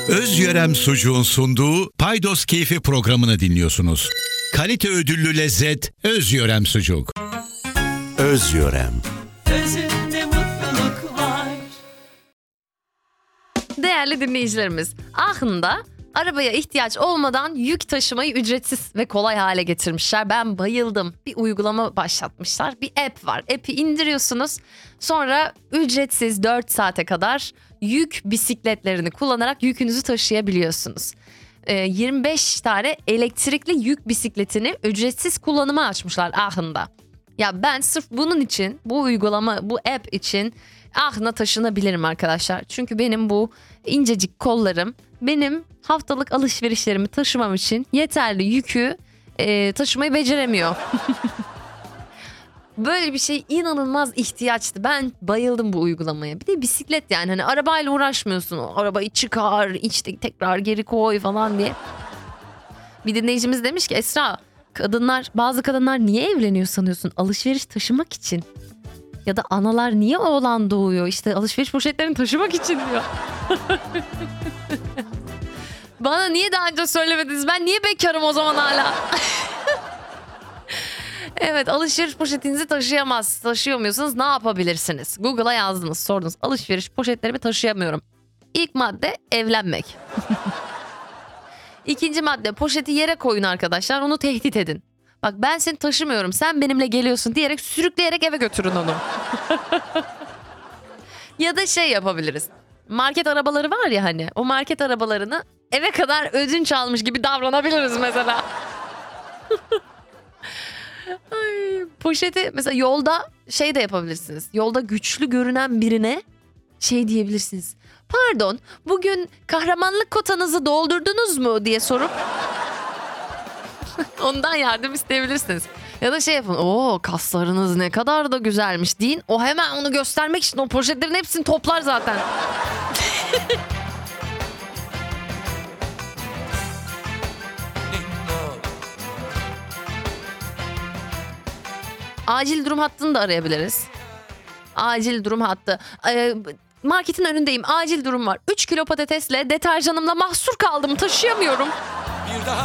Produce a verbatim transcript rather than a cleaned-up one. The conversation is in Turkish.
Özyörem Sucuğun sunduğu Paydos Keyfi programını dinliyorsunuz. Kalite ödüllü lezzet Özyörem Sucuk. Özyörem. Özünde mutluluk var. Değerli dinleyicilerimiz, Aachen'da arabaya ihtiyaç olmadan yük taşımayı ücretsiz ve kolay hale getirmişler. Ben bayıldım. Bir uygulama başlatmışlar. Bir app var. App'i indiriyorsunuz. Sonra ücretsiz dört saate kadar yük bisikletlerini kullanarak yükünüzü taşıyabiliyorsunuz. Ee, yirmi beş tane elektrikli yük bisikletini ücretsiz kullanıma açmışlar Aachen'da. Ya ben sırf bunun için, bu uygulama, bu app için Aachen'a taşınabilirim arkadaşlar. Çünkü benim bu incecik kollarım benim haftalık alışverişlerimi taşımam için yeterli yükü e, taşımayı beceremiyor. Böyle bir şey inanılmaz ihtiyaçtı. Ben bayıldım bu uygulamaya. Bir de bisiklet, yani hani arabayla uğraşmıyorsun. O arabayı çıkar, işte tekrar geri koy falan diye. Bir dinleyicimiz demiş ki, Esra, kadınlar, bazı kadınlar niye evleniyor sanıyorsun? Alışveriş taşımak için. Ya da analar niye oğlan doğuyor? İşte alışveriş poşetlerini taşımak için diyor. Bana niye daha önce söylemediniz? Ben niye bekarım o zaman hala? Evet, alışveriş poşetinizi taşıyamaz. Taşıyamıyorsanız ne yapabilirsiniz? Google'a yazdınız, sordunuz. Alışveriş poşetlerimi taşıyamıyorum. İlk madde evlenmek. İkinci madde, poşeti yere koyun arkadaşlar. Onu tehdit edin. Bak, ben seni taşımıyorum, sen benimle geliyorsun diyerek sürükleyerek eve götürün onu. Ya da şey yapabiliriz. Market arabaları var ya hani. O market arabalarını eve kadar ödünç almış gibi davranabiliriz mesela. Ay, poşeti mesela yolda şey de yapabilirsiniz. Yolda güçlü görünen birine şey diyebilirsiniz. Pardon, bugün kahramanlık kotanızı doldurdunuz mu diye sorup ondan yardım isteyebilirsiniz. Ya da şey yapın. Oo, kaslarınız ne kadar da güzelmiş deyin. O hemen onu göstermek için o poşetlerin hepsini toplar zaten. Acil durum hattını da arayabiliriz. Acil durum hattı. Ee, marketin önündeyim. Acil durum var. üç kilo patatesle deterjanımla mahsur kaldım. Taşıyamıyorum.